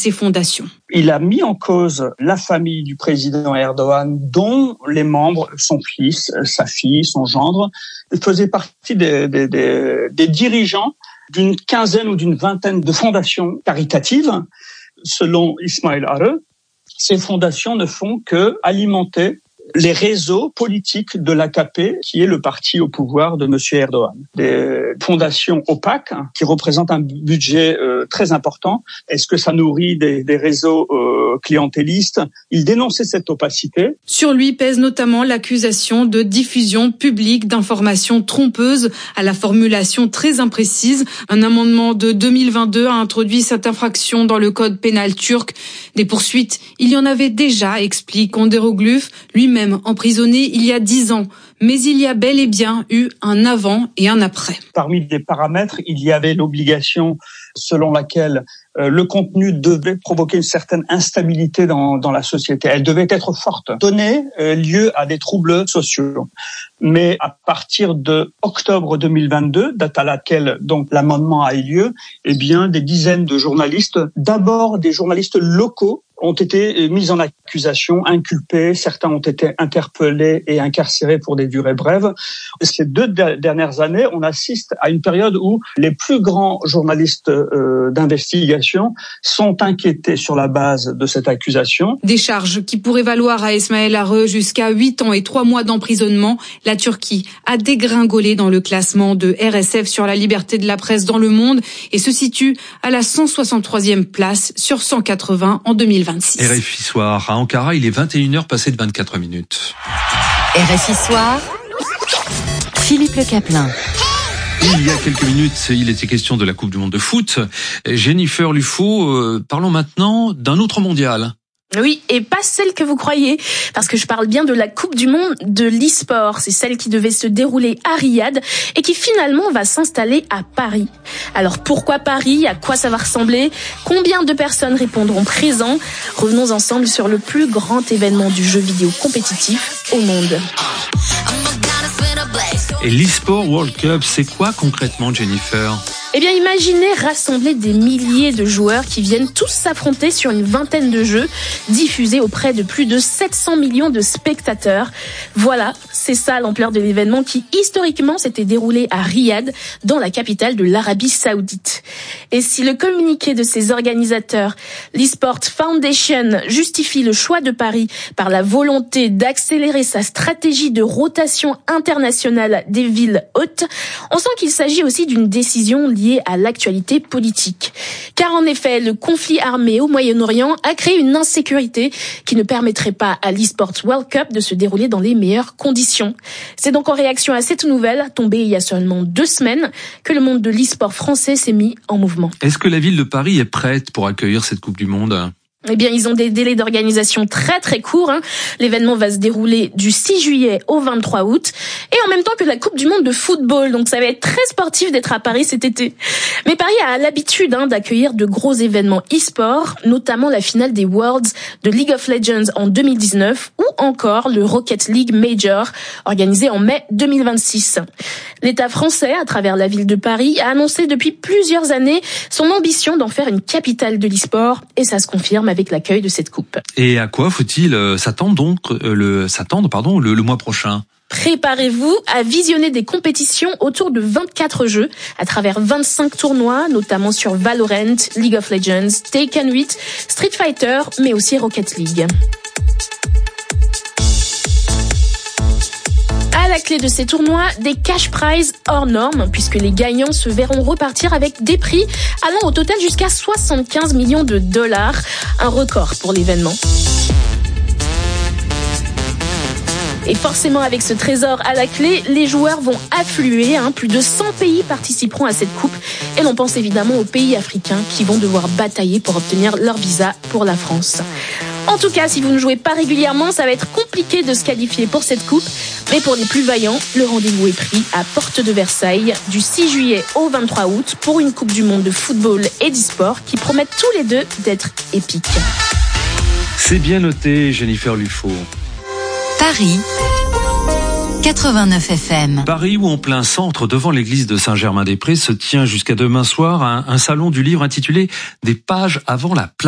ces fondations. Il a mis en cause la famille du président Erdogan, dont les membres, son fils, sa fille, son gendre, faisaient partie des dirigeants d'une quinzaine ou d'une vingtaine de fondations caritatives. Selon Ismail Arı, ces fondations ne font que alimenter les réseaux politiques de l'AKP, qui est le parti au pouvoir de M. Erdogan. Des fondations opaques qui représentent un budget très important. Est-ce que ça nourrit des réseaux clientélistes? Il dénonçait cette opacité. Sur lui pèse notamment l'accusation de diffusion publique d'informations trompeuses à la formulation très imprécise. Un amendement de 2022 a introduit cette infraction dans le code pénal turc. Des poursuites, il y en avait déjà, explique Onderogluff, lui-même emprisonné il y a 10 ans. Mais il y a bel et bien eu un avant et un après. Parmi les paramètres, il y avait l'obligation selon laquelle le contenu devait provoquer une certaine instabilité dans la société. Elle devait être forte, donner lieu à des troubles sociaux. Mais à partir de octobre 2022, date à laquelle donc l'amendement a eu lieu, eh bien des dizaines de journalistes, d'abord des journalistes locaux, ont été mis en accusation, inculpés. Certains ont été interpellés et incarcérés pour des durées brèves. Ces 2 dernières années, on assiste à une période où les plus grands journalistes d'investigation sont inquiétés sur la base de cette accusation. Des charges qui pourraient valoir à Ismail Arı jusqu'à 8 ans et 3 mois d'emprisonnement. La Turquie a dégringolé dans le classement de RSF sur la liberté de la presse dans le monde et se situe à la 163e place sur 180 en 2026. RFI Soir. À Ankara, il est 21h passé de 24 minutes. RFI Soir. Philippe Le Caplin. Il y a quelques minutes, il était question de la Coupe du Monde de foot. Jennifer Lufo, parlons maintenant d'un autre mondial. Oui, et pas celle que vous croyez, parce que je parle bien de la Coupe du Monde de l'e-sport. C'est celle qui devait se dérouler à Riyad et qui finalement va s'installer à Paris. Alors pourquoi Paris? À quoi ça va ressembler? Combien de personnes répondront présents? Revenons ensemble sur le plus grand événement du jeu vidéo compétitif au monde. Et l'e-sport World Cup, c'est quoi concrètement, Jennifer ? Eh bien, imaginez rassembler des milliers de joueurs qui viennent tous s'affronter sur une vingtaine de jeux diffusés auprès de plus de 700 millions de spectateurs. Voilà, c'est ça l'ampleur de l'événement qui, historiquement, s'était déroulé à Riyad, dans la capitale de l'Arabie Saoudite. Et si le communiqué de ses organisateurs, l'eSport Foundation, justifie le choix de Paris par la volonté d'accélérer sa stratégie de rotation internationale des villes hôtes, on sent qu'il s'agit aussi d'une décision liée à l'actualité politique. Car en effet, le conflit armé au Moyen-Orient a créé une insécurité qui ne permettrait pas à l'eSports World Cup de se dérouler dans les meilleures conditions. C'est donc en réaction à cette nouvelle, tombée il y a seulement 2 semaines, que le monde de l'eSport français s'est mis en mouvement. Est-ce que la ville de Paris est prête pour accueillir cette Coupe du Monde ? Eh bien, ils ont des délais d'organisation très très courts. L'événement va se dérouler du 6 juillet au 23 août et en même temps que la Coupe du Monde de football. Donc ça va être très sportif d'être à Paris cet été. Mais Paris a l'habitude d'accueillir de gros événements e-sport, notamment la finale des Worlds de League of Legends en 2019 ou encore le Rocket League Major organisé en mai 2026. L'État français, à travers la ville de Paris, a annoncé depuis plusieurs années son ambition d'en faire une capitale de l'e-sport et ça se confirme avec l'accueil de cette coupe. Et à quoi faut-il s'attendre le mois prochain ? Préparez-vous à visionner des compétitions autour de 24 jeux à travers 25 tournois, notamment sur Valorant, League of Legends, Tekken 8, Street Fighter, mais aussi Rocket League. À la clé de ces tournois, des cash prizes hors normes, puisque les gagnants se verront repartir avec des prix allant au total jusqu'à 75 millions de dollars, un record pour l'événement. Et forcément, avec ce trésor à la clé, les joueurs vont affluer. Plus de 100 pays participeront à cette coupe. Et l'on pense évidemment aux pays africains qui vont devoir batailler pour obtenir leur visa pour la France. En tout cas, si vous ne jouez pas régulièrement, ça va être compliqué de se qualifier pour cette coupe. Mais pour les plus vaillants, le rendez-vous est pris à Porte de Versailles du 6 juillet au 23 août pour une Coupe du Monde de football et d'e-sport qui promettent tous les deux d'être épiques. C'est bien noté, Jennifer Lufo. Paris 89 FM. Paris, où en plein centre, devant l'église de Saint-Germain-des-Prés, se tient jusqu'à demain soir un salon du livre intitulé « Des pages avant la plage ».